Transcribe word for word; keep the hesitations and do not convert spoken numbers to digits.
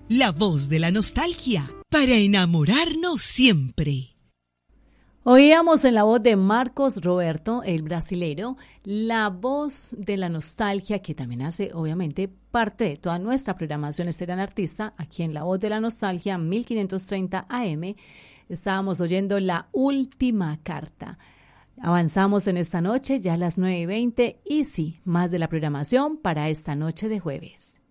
la voz de la nostalgia, para enamorarnos siempre. Oíamos en la voz de Marcos Roberto, el brasilero, la voz de la nostalgia, que también hace obviamente parte de toda nuestra programación Estelar Artista, aquí en La Voz de la Nostalgia, mil quinientos treinta A M. Estábamos oyendo La Última Carta. Avanzamos en esta noche, ya a las nueve y veinte, y sí, más de la programación para esta noche de jueves.